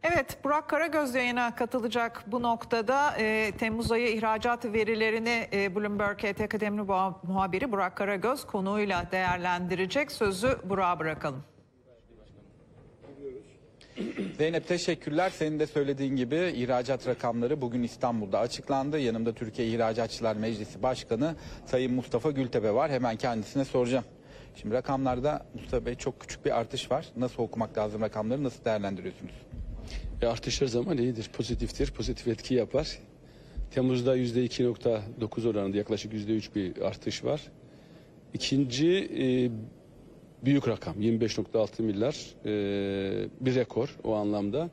Evet, Burak Karagöz yayına katılacak bu noktada. Temmuz ayı ihracat verilerini Bloomberg HT Akademi muhabiri Burak Karagöz konuğuyla değerlendirecek. Sözü Burak'a bırakalım. Zeynep, teşekkürler. Senin de söylediğin gibi ihracat rakamları bugün İstanbul'da açıklandı. Yanımda Türkiye İhracatçılar Meclisi Başkanı Sayın Mustafa Gültepe var. Hemen kendisine soracağım. Şimdi rakamlarda Mustafa Bey çok küçük bir artış var. Nasıl okumak lazım rakamları, nasıl değerlendiriyorsunuz? Artış her zaman iyidir, pozitiftir, pozitif etki yapar. Temmuz'da %2,9 oranında yaklaşık %3 bir artış var. İkinci büyük rakam 25,6 milyar bir rekor o anlamda.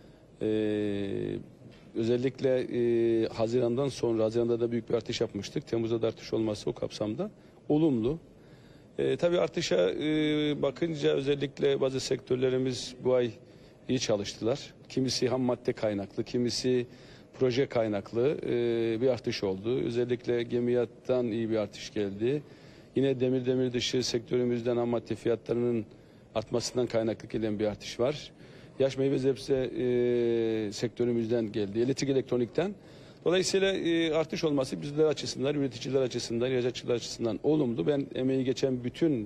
Özellikle Haziran'dan sonra, Haziran'da da büyük bir artış yapmıştık. Temmuz'da da artış olması o kapsamda olumlu. Tabii artışa bakınca özellikle bazı sektörlerimiz bu ay iyi çalıştılar. Kimisi ham madde kaynaklı, kimisi proje kaynaklı bir artış oldu. Özellikle gemiyattan iyi bir artış geldi. Yine demir dışı sektörümüzden ham madde fiyatlarının artmasından kaynaklı gelen bir artış var. Yaş meyve sebze sektörümüzden geldi, elektrik elektronikten. Dolayısıyla artış olması bizler açısından, üreticiler açısından, ihracatçılar açısından olumlu. Ben emeği geçen bütün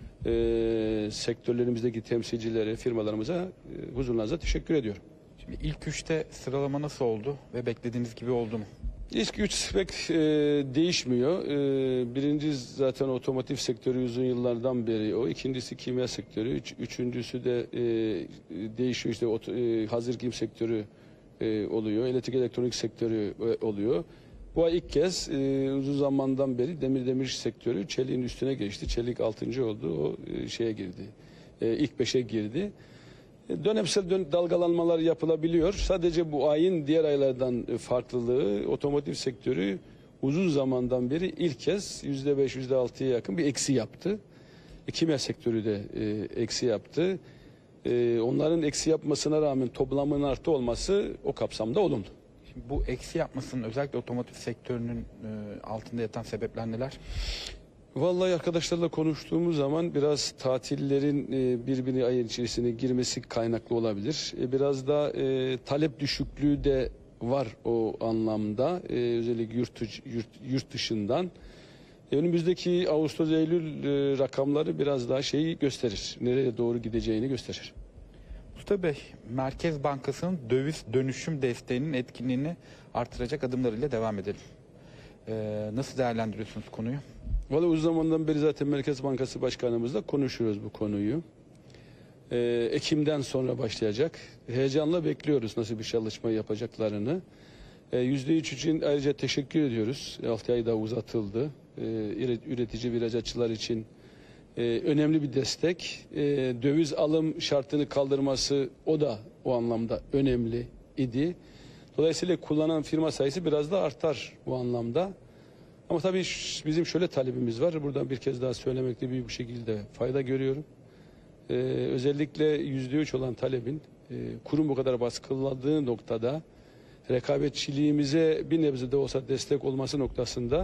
sektörlerimizdeki temsilcilere, firmalarımıza huzurlarınıza teşekkür ediyorum. Şimdi ilk üçte sıralama nasıl oldu ve beklediğiniz gibi oldu mu? İlk üç pek değişmiyor. Birinci zaten otomotiv sektörü uzun yıllardan beri o. İkincisi kimya sektörü. Üçüncüsü de değişiyor. İşte hazır giyim sektörü oluyor. Elektrik elektronik sektörü oluyor. Bu ay ilk kez uzun zamandan beri demir sektörü çeliğin üstüne geçti. Çelik 6. oldu. O şeye girdi. İlk 5'e girdi. Dönemsel dalgalanmalar yapılabiliyor. Sadece bu ayın diğer aylardan farklılığı otomotiv sektörü uzun zamandan beri ilk kez %5, %6'ya yakın bir eksi yaptı. Kimya sektörü de eksi yaptı. Onların eksi yapmasına rağmen toplamın artı olması o kapsamda olumlu. Şimdi bu eksi yapmasının özellikle otomotiv sektörünün altında yatan sebepler neler? Vallahi arkadaşlarla konuştuğumuz zaman biraz tatillerin birbirine ayın içerisine girmesi kaynaklı olabilir. Biraz da talep düşüklüğü de var o anlamda. Özellikle yurt dışından. Önümüzdeki Ağustos-Eylül rakamları biraz daha şeyi gösterir. Nereye doğru gideceğini gösterir. Mustafa Bey, Merkez Bankası'nın döviz dönüşüm desteğinin etkinliğini artıracak adımlarıyla devam edelim. Nasıl değerlendiriyorsunuz konuyu? Vallahi uzun zamandan beri zaten Merkez Bankası Başkanımızla konuşuyoruz bu konuyu. Ekim'den sonra başlayacak. Heyecanla bekliyoruz nasıl bir çalışma yapacaklarını. %3 için ayrıca teşekkür ediyoruz. 6 ay daha uzatıldı. Üretici ve ihracatçılar için önemli bir destek. Döviz alım şartını kaldırması o da o anlamda önemli idi. Dolayısıyla kullanan firma sayısı biraz da artar bu anlamda. Ama tabii bizim şöyle talebimiz var. Buradan bir kez daha söylemekte büyük bir şekilde fayda görüyorum. Özellikle %3 olan talebin kurum bu kadar baskıladığı noktada rekabetçiliğimize bir nebze de olsa destek olması noktasında